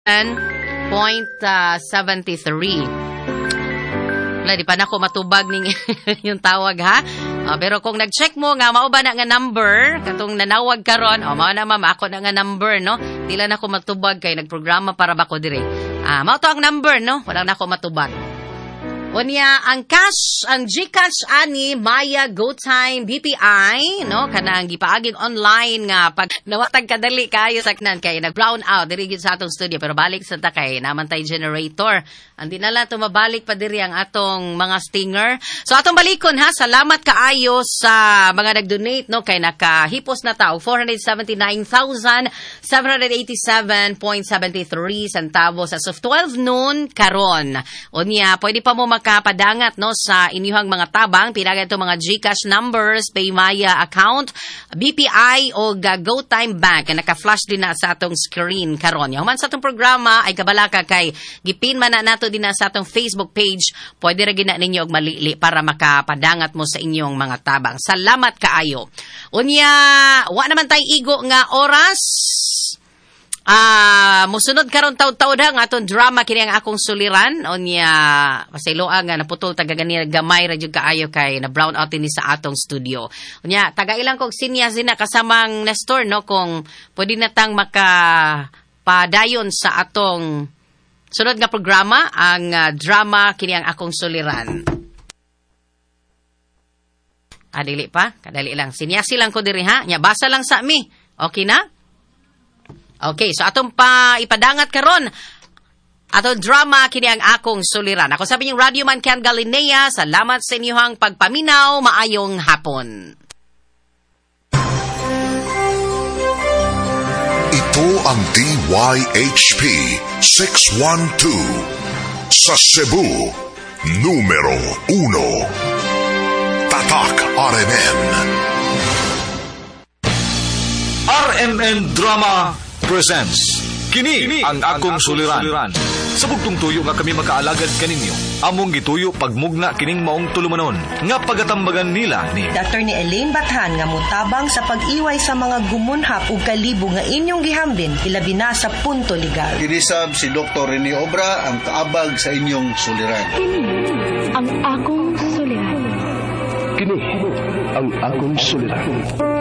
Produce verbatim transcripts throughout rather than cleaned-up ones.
point seventy-three. Wala, di pa na ako matubag ning yung tawag, ha? Uh, pero kung nag-check mo nga, mao ba na nga number, katong nanawag karon, o, oh, mao na ma'am, ako na nga number, no? Dila na ako matubag kay nagprograma para ba ko dire. Ah, mao to ang number, no? Wala na ako matubag. Unya, ang cash, ang GCash ani, Maya, GoTime, B P I, no? Kanang gipaaging online nga, pag nawatag kadali kayo saknan kay nag-brown out, diri sa atong studio, pero balik sa takay, naman tayo generator. Hindi na lang tumabalik pa diri ang atong mga stinger. So, atong balikon, ha? Salamat kaayo sa mga nag-donate, no? Kay nakahipos na tao, four hundred seventy-nine thousand seven hundred eighty-seven point seven three centavos as of twelve noon karon. Unya, pwede pa mo kapadangat, no, sa inyuhang mga tabang, pinaga ito mga GCash numbers, Paymaya account, B P I o GoTime Bank, na naka-flash din na sa atong screen karon. Human sa atong programa ay kabalaka kay gipin man na nato din na sa atong Facebook page, pwede ra gina ninyo og malili para makapadangat mo sa inyong mga tabang. Salamat kaayo. Unya, wa naman tay igo nga oras. Ah, uh, musunod karon taud-taud nga aton drama kini ang akong suliran. Unya, pasiloa nga naputol taga gani gamay ra jud kaayo kay na brown out ni sa atong studio. Unya, taga ilang kog sinyas na kasamang Nestor, no, kung pwede na tang maka padayon sa atong sunod nga programa, ang uh, drama kini ang akong suliran. Adili pa, kadali lang. Sinyasi lang ko diri, ha. Nya basa lang sa mi. Okay na? Okay, so atong pa ipadangat karon atong drama kini ang akong suliran. Ako sabi niyong Radio Man Ken Galinea, salamat sa inyong pagpaminaw, maayong hapon. Ito ang D Y H P six one two sa Cebu, numero uno. Tatak R M N. R M N Drama presents Kini, Kini ang akong suliran. suliran. Sa bugtong tuyo nga kami makaalagad kaninyo, among gituyo pagmugna kining maong tulumanon nga pagatambagan nila ni Doctor ni Elaine Bathan nga mutabang sa pag-iway sa mga gumunhap ug kalibo nga inyong gihambin ilabi na sa punto legal. Kinisab si Doktor Rene Obra ang kaabag sa inyong suliran. Kini ang akong suliran. Kini ang akong suliran.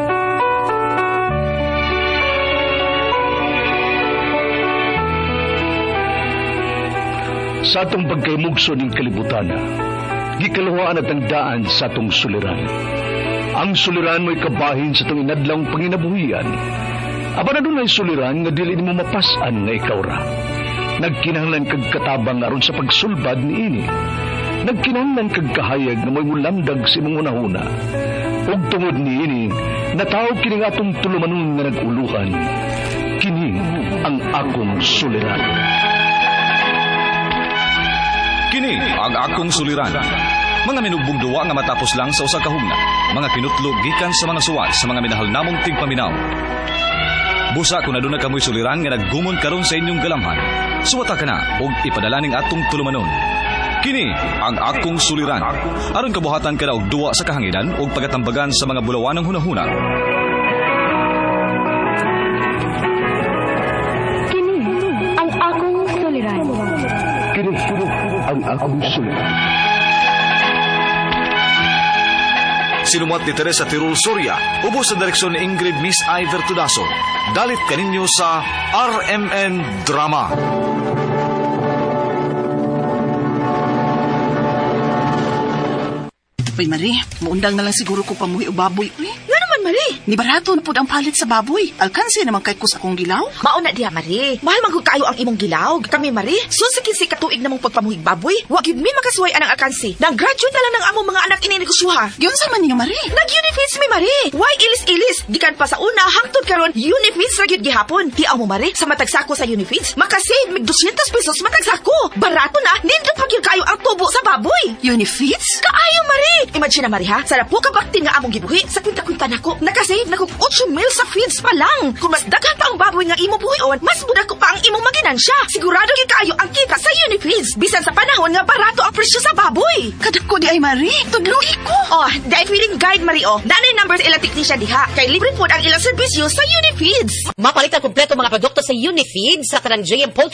Sa atong pagkaymugso ng kalibutan, gikalawaan at ang daan sa atong suliran. Ang suliran mo'y kabahin sa itong inadlang panginabuhian. Aba na doon ay suliran nga dili mo mapasan nga ikaw ra. Nagkinahanglan kag katabang aron sa pagsulbad ni ini. Nagkinahanglan kag kahayag na mo'y mulamdag si mong unahuna. Ug tungod ni ini, natawag kini nga atong tulumanon nga nag-uluhan. Kini ang akong suliran. Kini ang akong suliran. Mga minugbong duwa nga matapos lang sa usa ka hugna. Mga kinutlog gikan sa mga suwat sa mga minahal namong tigpaminaw. Busa kung aduna kamoy suliran nga naggumon karon sa inyong galamhan, suwata ka na og ipadala ning atong tulumanon. Kini ang akong suliran. Aron kabuhatan ka na og duwa sa kahanginan og pagatambagan sa mga bulawan ng hunahuna. Kini ang akong suliran. Kini ang akong suliran. Sinumat ni Teresa Tirul Soria, ubos sa direksyon ni Ingrid Miss Iver Tudaso. Dalit kaninyo sa R M N Drama. Uy, Marie, maundang na lang siguro ko pamuhi o baboy. Uy, nga naman, Marie. Ni barato na po ang palit sa baboy. Alkansi naman kay kus akong gilaw. Mauna diha, Marie. Mahal man kayo ang imong gilaw. Kami, Marie, susikin si katuig namong pagpamuhig baboy. Wa gyud mi makasuway anang alkansi. Nang graduate na lang ng among mga anak ininegosyoha. Giyon sa man niyo, Marie. Nag-unifits mi, Marie. Why ilis-ilis? Gikan pa sa una, hangtod karon, unifits ra gyud gihapon. Di mo, Marie, sa matagsako sa unifits, makasave mig two hundred pesos matagsako. Barato na, nindot pa gyud kayo ang tubo sa baboy. Unifits? Kaayo, Marie. Imagine na, Marie, ha? Sa po kabaktin nga among gibuhi, sa kwinta-kwinta nako, nakasave na kong eight mil sa feeds pa lang. Kung mas daghan pa ang baboy nga imo buhion, mas budak ko pa ang imong maginansya. Sigurado gyud kayo ang kita sa Unifeeds. Bisan sa panahon nga barato ang presyo sa baboy. Kadako di ay, Marie. Tudloy ko. Oh, dahil feeding guide, Marie, oh. Nanay numbers ilang technician diha. Kay libre po ang ilang serbisyo sa Unifeeds. Mapalitan kompleto mga produkto sa Unifeeds sa kanang J M Poultry